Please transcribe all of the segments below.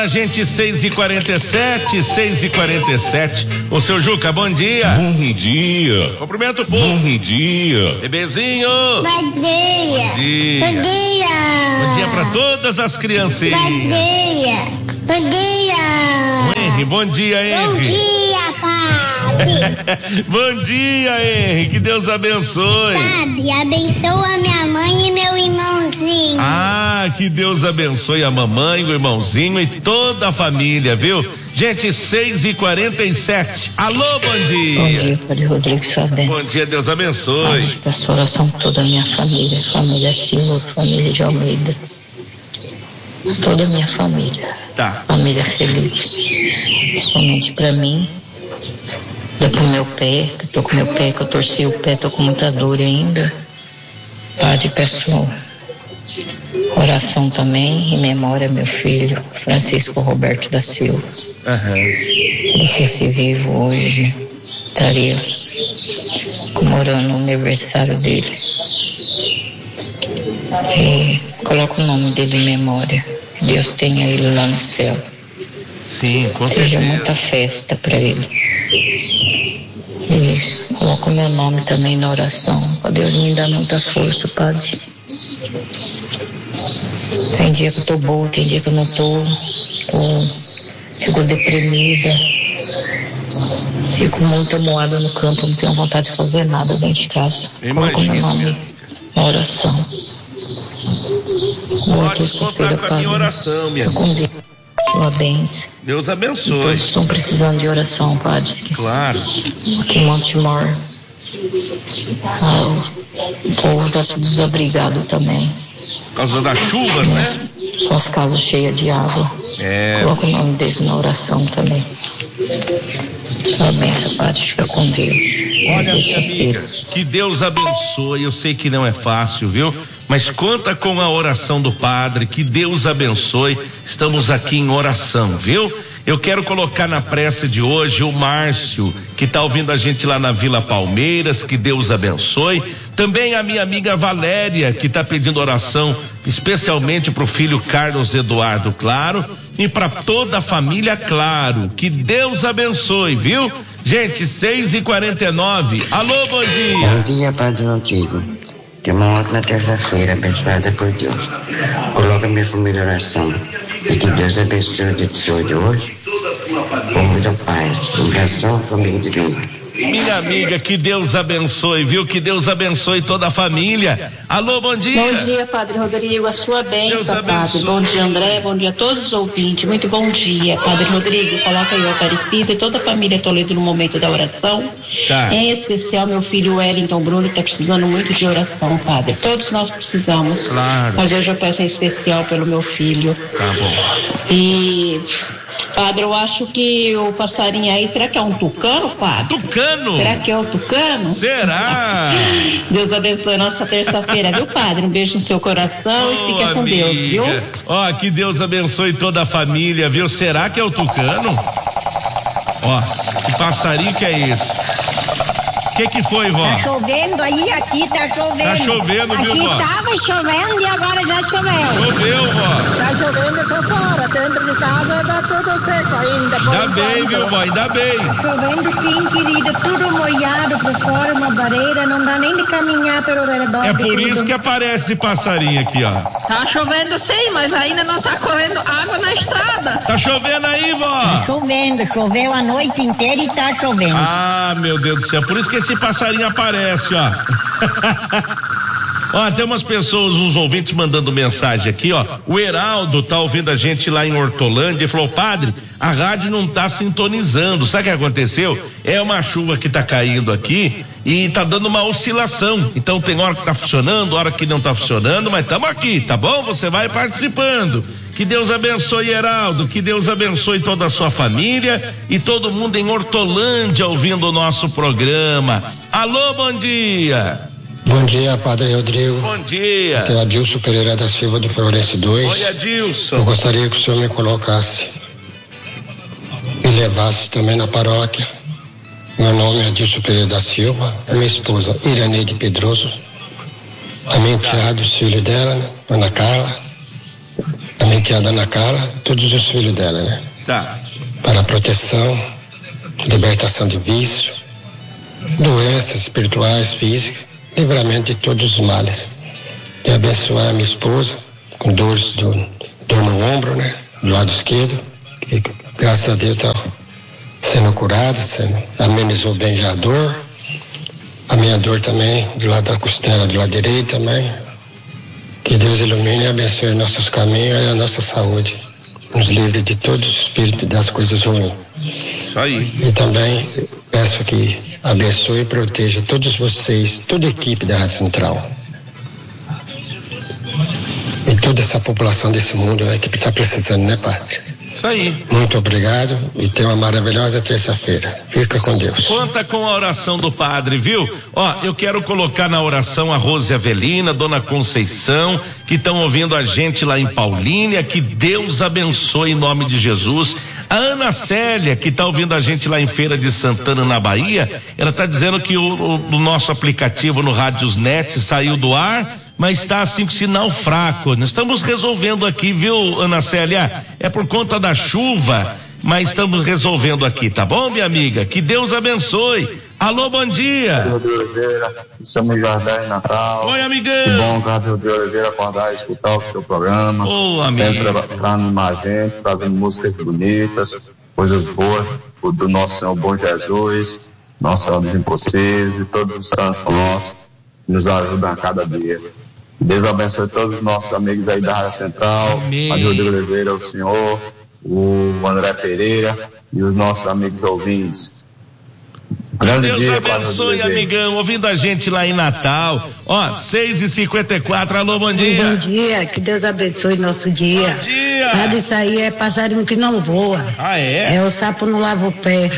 gente, 6h47. Ô, seu Juca, bom dia. Bom dia. Cumprimento o povo. Bom dia. Bebezinho. Bom dia. Bom dia. Bom dia. Bom dia pra todas as criancinhas. Bom dia. Bom dia. Henry, bom dia, Henry. Bom dia, Padre. Bom dia, Henry. Que Deus abençoe. Padre, abençoa minha mãe e meu irmãozinho. Ah, que Deus abençoe a mamãe, o irmãozinho e toda a família, viu? Gente, 6h47. Alô, bom dia. Bom dia, Padre Rodrigo, sua bênção. Bom dia, Deus abençoe. Peço oração por toda a minha família, família Silva, família de Almeida. Toda a minha família. Tá. Família Felipe. Principalmente pra mim. Dá pro meu pé, que eu tô com meu pé, que eu torci o pé, tô com muita dor ainda. Padre, peço oração também, em memória ao meu filho, Francisco Roberto da Silva. Ele fosse vivo hoje, estaria comemorando o aniversário dele. E coloco o nome dele em memória. Que Deus tenha ele lá no céu. Sim, com Seja certeza. muita festa para ele. E coloco meu nome também na oração. Para Deus me dar muita força, Padre. Tem dia que eu tô boa, tem dia que eu não tô. Fico deprimida. Fico muito amoada no campo, não tenho vontade de fazer nada dentro de casa. Coloco meu nome na oração. Boa Pode contar com a minha oração, minha Fico com Deus. Sua bênção. Deus abençoe. Todos estão precisando de oração, Padre. Claro. Aqui em Montemor. O povo está tudo desabrigado também. Por causa das chuvas, né? Suas casas cheias de água. Coloca o nome deles na oração também. Sua bênção, Padre. Fica com Deus. Olha, minha amiga, que Deus abençoe. Eu sei que não é fácil, viu? Mas conta com a oração do Padre. Que Deus abençoe. Estamos aqui em oração, viu? Eu quero colocar na prece de hoje o Márcio, que está ouvindo a gente lá na Vila Palmeiras. Que Deus abençoe. Também a minha amiga Valéria, que está pedindo oração, especialmente para o filho Carlos Eduardo, claro, e para toda a família, claro. Que Deus abençoe, viu? Gente, 6h49. Alô, bom dia. Bom dia, Padre Rodrigo. Tenha uma ótima terça-feira, abençoada por Deus. Coloca minha família em oração. E que Deus abençoe o dia de hoje com muita paz. Oração, família de Deus. Minha amiga, que Deus abençoe, viu? Que Deus abençoe toda a família. Alô, bom dia. Bom dia, Padre Rodrigo, a sua bênção, Padre. Bom dia, André, bom dia a todos os ouvintes. Muito bom dia, Padre Rodrigo. Coloca aí o Aparecido e toda a família Toledo no momento da oração. Tá. Em especial, meu filho Wellington Bruno está precisando muito de oração, Padre. Todos nós precisamos. Claro. Mas hoje eu peço em especial pelo meu filho. Tá bom. E... Padre, eu acho que o passarinho aí, será que é um tucano, Padre? Tucano? Será que é o tucano? Será? Deus abençoe nossa terça-feira, viu, Padre? Um beijo no seu coração e fica com amiga. Deus, viu? Ó, que Deus abençoe toda a família, viu? Será que é o tucano? Ó, que passarinho que é esse? O que foi, vó? Tá chovendo aí, aqui tá chovendo. Tá chovendo, viu, aqui vó? Tava chovendo e agora já choveu. Choveu, vó. Tá chovendo só fora, dentro de casa tá tudo seco ainda. Ainda bem, viu, vó? Ainda bem. Tá chovendo sim, querida, tudo molhado por fora, uma vareira, não dá nem de caminhar pelo redor. É por isso que aparece esse passarinho aqui, ó. Tá chovendo sim, mas ainda não tá correndo água na estrada. Tá chovendo aí, vó? Tá chovendo, choveu a noite inteira e tá chovendo. Ah, meu Deus do céu, por isso que esse passarinho aparece, ó. Ó, tem umas pessoas, uns ouvintes mandando mensagem aqui, ó. O Heraldo tá ouvindo a gente lá em Hortolândia e falou: Padre, a rádio não tá sintonizando. Sabe o que aconteceu? É uma chuva que tá caindo aqui e tá dando uma oscilação. Então tem hora que tá funcionando, hora que não tá funcionando, mas estamos aqui, tá bom? Você vai participando. Que Deus abençoe, Heraldo, que Deus abençoe toda a sua família e todo mundo em Hortolândia ouvindo o nosso programa. Alô, bom dia. Bom dia, Padre Rodrigo. Bom dia. Aqui é o Adilson Pereira da Silva do Florense 2. Oi, Adilson. Eu gostaria que o senhor me colocasse e levasse também na paróquia. Meu nome é Adilson Pereira da Silva, a minha esposa Iraneide Pedroso, a minha enteada, o filho dela, né? Ana Carla, a minha penteada na cara, todos os filhos dela, né? Tá. Para proteção, libertação de vício, doenças espirituais, físicas, livramento de todos os males. E abençoar a minha esposa com dor no ombro, né? Do lado esquerdo, que graças a Deus está sendo curada, amenizou bem já a dor. A minha dor também, do lado da costela, do lado direito também. Que Deus ilumine e abençoe nossos caminhos e a nossa saúde. Nos livre de todos os espíritos das coisas ruins. Isso aí. E também peço que abençoe e proteja todos vocês, toda a equipe da Rádio Central. E toda essa população desse mundo, né, que está precisando, né, Padre? Isso aí. Muito obrigado e tenha uma maravilhosa terça-feira. Fica com Deus. Conta com a oração do padre, viu? Ó, eu quero colocar na oração a Rose Avelina, Dona Conceição, que estão ouvindo a gente lá em Paulínia. Que Deus abençoe em nome de Jesus. A Ana Célia, que está ouvindo a gente lá em Feira de Santana, na Bahia, ela está dizendo que o nosso aplicativo no Rádiosnet saiu do ar, mas está assim com sinal fraco. Nós estamos resolvendo aqui, viu, Ana Célia? É por conta da chuva, mas estamos resolvendo aqui, tá bom, minha amiga? Que Deus abençoe. Alô, bom dia. Carlos de Oliveira, estamos em Jardim Natal. Oi, amigão. Que bom, Carlos de Oliveira, acordar e escutar o seu programa. Ô, amigo. Sempre animar a gente, trazendo músicas bonitas, coisas boas do nosso Senhor bom Jesus, nosso Senhor dos Impossíveis, e todos os santos nossos que nos ajudam a cada dia. Deus abençoe todos os nossos amigos aí da Rádio Central, a de Oliveira, o senhor, o André Pereira e os nossos amigos ouvintes. Grande Deus dia, abençoe, amigão, ouvindo a gente lá em Natal. Ó, 6h54, alô, bom dia. Bom dia, que Deus abençoe nosso dia. Bom dia. Nada disso aí é passarinho que não voa. Ah, é? É o sapo não lava o pé.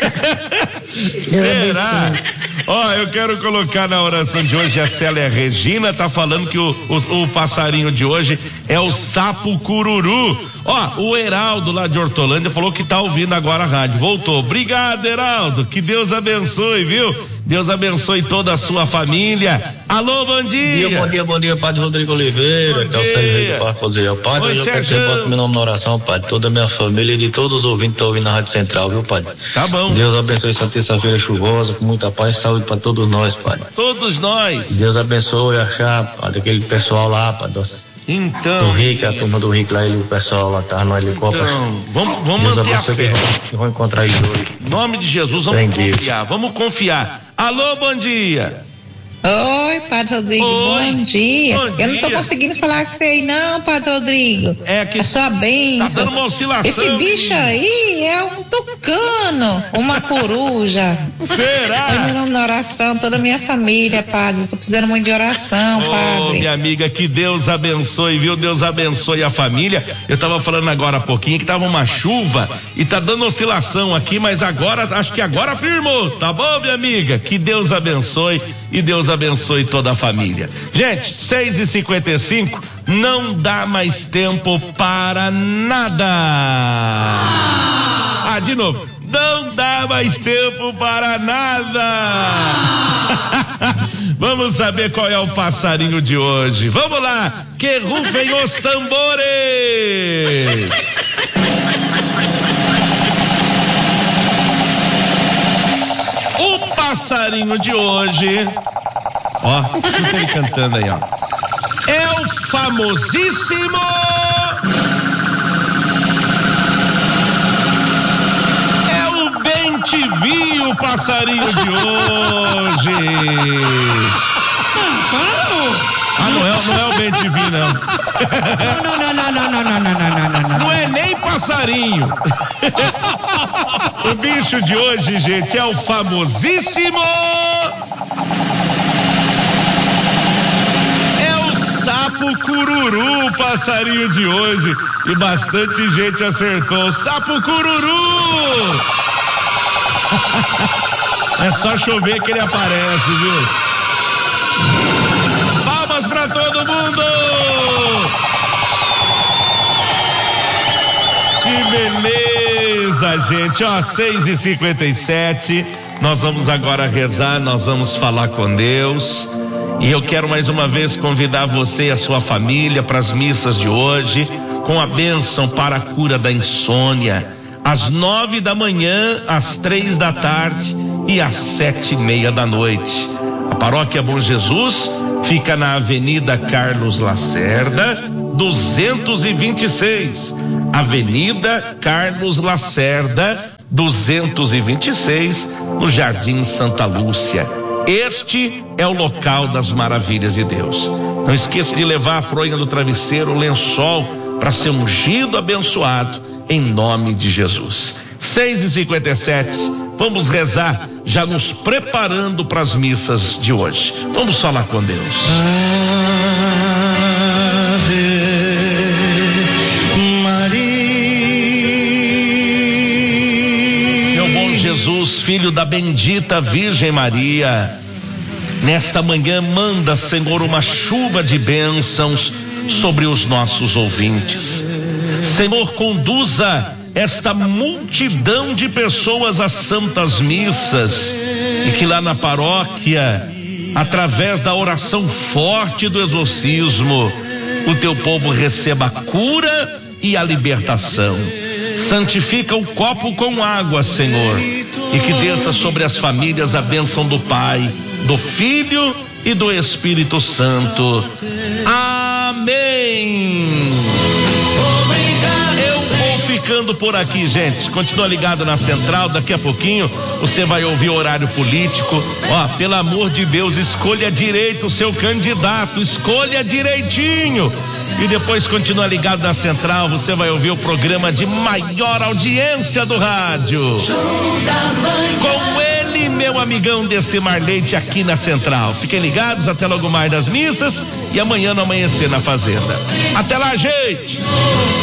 Será? Ó, eu quero colocar na oração de hoje a Célia Regina, tá falando que o passarinho de hoje é o sapo cururu. Ó, o Heraldo lá de Hortolândia falou que tá ouvindo agora a rádio. Voltou. Obrigado, Heraldo. Que Deus abençoe, viu? Deus abençoe toda a sua família. Alô, bom dia. Bom dia, Padre Rodrigo Oliveira, que é o Sérgio do Parque Roséia. Padre, Oi, eu quero que você bote meu nome na oração, Padre, toda a minha família e de todos os ouvintes que estão ouvindo na Rádio Central, viu, Padre? Tá bom. Deus abençoe essa terça-feira chuvosa, com muita paz e saúde para todos nós, Padre. Todos nós. Deus abençoe achar, Padre, aquele pessoal lá, Padre. Então. Do Rick, a turma do Rick lá, o pessoal lá tá no helicóptero. Então, vamos Deus manter a abençoe fé. que vão encontrar eles hoje. Em nome de Jesus, vamos confiar. Alô, bom dia. Oi, Padre Rodrigo, bom dia. Eu não tô conseguindo falar com você aí não, Padre Rodrigo. É que a sua bênção. Tá dando uma oscilação. Esse bicho aí é um tucano, uma coruja. Será? Põe meu nome na oração, toda a minha família, Padre. Tô precisando muito de oração, Padre. Minha amiga, que Deus abençoe, viu? Deus abençoe a família. Eu tava falando agora há pouquinho que tava uma chuva e tá dando oscilação aqui, mas agora, acho que agora firmou, tá bom, minha amiga? Que Deus abençoe e Deus abençoe toda a família. Gente, 6h55, não dá mais tempo para nada. De novo, não dá mais tempo para nada. Vamos saber qual é o passarinho de hoje. Vamos lá, que rufem os tambores. O passarinho de hoje, ó, escuta ele cantando aí, ó. É o famosíssimo Bem-te-vi, o passarinho de hoje. Não é o Bem-te-vi, não. Não. Não é nem passarinho. O bicho de hoje, gente, é o famosíssimo. É o sapo cururu, o passarinho de hoje. E bastante gente acertou. Sapo cururu! É só chover que ele aparece, viu? Palmas pra todo mundo! Que beleza, gente! Ó, 6h57, nós vamos agora rezar, nós vamos falar com Deus. E eu quero mais uma vez convidar você e a sua família para as missas de hoje. com a bênção para a cura da insônia, às 9 da manhã, às 3 da tarde e às 7:30 da noite. A Paróquia Bom Jesus fica na Avenida Carlos Lacerda, 226. Avenida Carlos Lacerda, 226, no Jardim Santa Lúcia. Este é o local das maravilhas de Deus. Não esqueça de levar a fronha do travesseiro, o lençol, para ser ungido, abençoado, em nome de Jesus. 6h57, vamos rezar, já nos preparando para as missas de hoje. Vamos falar com Deus. Jesus, filho da bendita Virgem Maria, nesta manhã manda, Senhor, uma chuva de bênçãos sobre os nossos ouvintes. Senhor, conduza esta multidão de pessoas às santas missas e que lá na paróquia, através da oração forte do exorcismo, o teu povo receba a cura e a libertação. Santifica o copo com água, Senhor, e que desça sobre as famílias a bênção do Pai, do Filho e do Espírito Santo. Amém. Eu vou ficando por aqui, gente. Continua ligado na Central, daqui a pouquinho você vai ouvir o horário político. Pelo amor de Deus, escolha direito o seu candidato, escolha direitinho. E depois continua ligado na Central, você vai ouvir o programa de maior audiência do rádio. Com ele, meu amigão Decimar Leite, aqui na Central. Fiquem ligados, até logo mais das missas e amanhã no Amanhecer na Fazenda. Até lá, gente!